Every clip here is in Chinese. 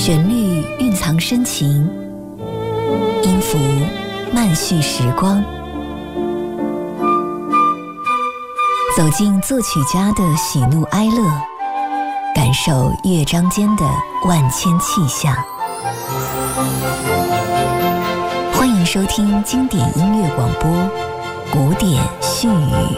旋律蕴藏深情，音符慢叙时光。走进作曲家的喜怒哀乐，感受乐章间的万千气象。欢迎收听经典音乐广播《古典絮语》。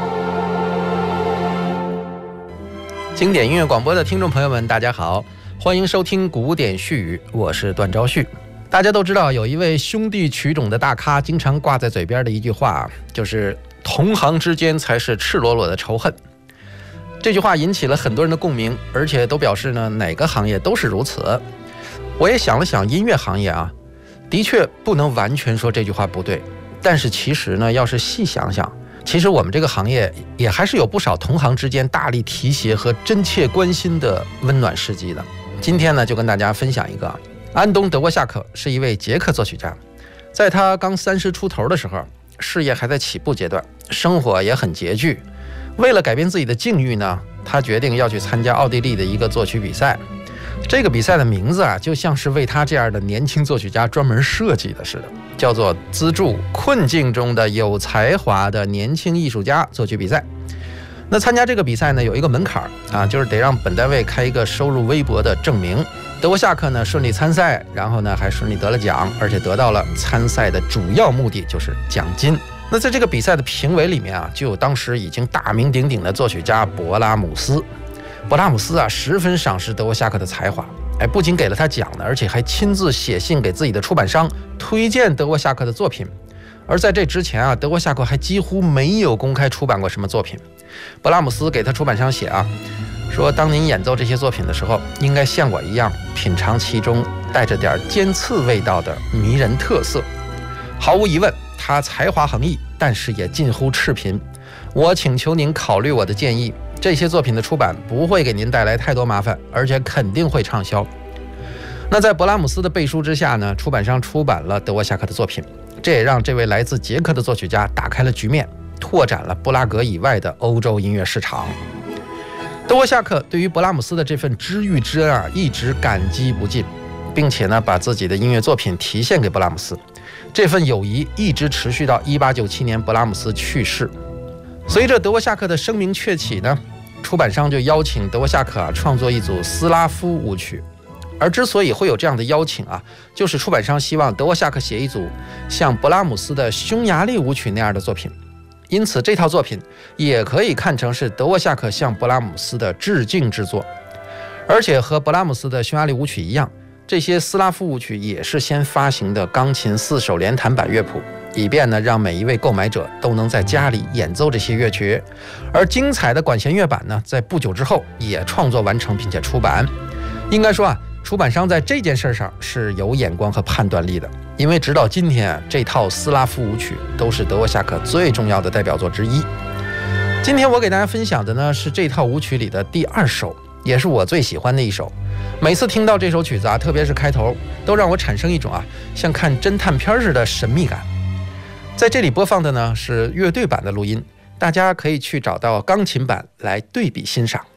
经典音乐广播的听众朋友们，大家好，欢迎收听《古典絮语》，我是段昭旭。大家都知道，有一位兄弟曲种的大咖，经常挂在嘴边的一句话，就是同行之间才是赤裸裸的仇恨。这句话引起了很多人的共鸣，而且都表示呢，哪个行业都是如此。我也想了想，音乐行业啊，的确不能完全说这句话不对，但是其实呢，要是细想想，其实我们这个行业也还是有不少同行之间大力提携和真切关心的温暖事迹的。今天呢，就跟大家分享一个。安东·德沃夏克是一位捷克作曲家，在他刚30出头的时候，事业还在起步阶段，生活也很拮据。为了改变自己的境遇呢，他决定要去参加奥地利的一个作曲比赛。这个比赛的名字啊，就像是为他这样的年轻作曲家专门设计的似的，叫做资助困境中的有才华的年轻艺术家作曲比赛。那参加这个比赛呢，有一个门槛啊，就是得让本单位开一个收入微薄的证明。德沃夏克呢顺利参赛，然后呢还顺利得了奖，而且得到了参赛的主要目的，就是奖金。那在这个比赛的评委里面啊，就有当时已经大名鼎鼎的作曲家勃拉姆斯。勃拉姆斯啊十分赏识德沃夏克的才华，不仅给了他奖呢，而且还亲自写信给自己的出版商推荐德沃夏克的作品。而在这之前啊，德沃夏克还几乎没有公开出版过什么作品。勃拉姆斯给他出版商写啊，说当您演奏这些作品的时候，应该像我一样品尝其中带着点尖刺味道的迷人特色。毫无疑问，他才华横溢，但是也近乎赤贫。我请求您考虑我的建议，这些作品的出版不会给您带来太多麻烦，而且肯定会畅销。那在勃拉姆斯的背书之下呢，出版商出版了德沃夏克的作品，这也让这位来自捷克的作曲家打开了局面，拓展了布拉格以外的欧洲音乐市场。德沃夏克对于勃拉姆斯的这份知遇之恩啊，一直感激不尽，并且呢，把自己的音乐作品提献给勃拉姆斯。这份友谊一直持续到1897年勃拉姆斯去世。随着德沃夏克的声名鹊起呢，出版商就邀请德沃夏克创作一组斯拉夫舞曲。而之所以会有这样的邀请啊，就是出版商希望德沃夏克写一组像勃拉姆斯的匈牙利舞曲那样的作品。因此这套作品也可以看成是德沃夏克向勃拉姆斯的致敬之作。而且和勃拉姆斯的匈牙利舞曲一样，这些斯拉夫舞曲也是先发行的钢琴4手连弹版乐谱，以便呢让每一位购买者都能在家里演奏这些乐曲。而精彩的管弦乐版呢，在不久之后也创作完成并且出版。应该说啊，出版商在这件事上是有眼光和判断力的，因为直到今天啊，这套斯拉夫舞曲都是德沃夏克最重要的代表作之一。今天我给大家分享的呢是这套舞曲里的第2首，也是我最喜欢的一首。每次听到这首曲子啊，特别是开头，都让我产生一种像看侦探片似的神秘感。在这里播放的呢是乐队版的录音，大家可以去找到钢琴版来对比欣赏。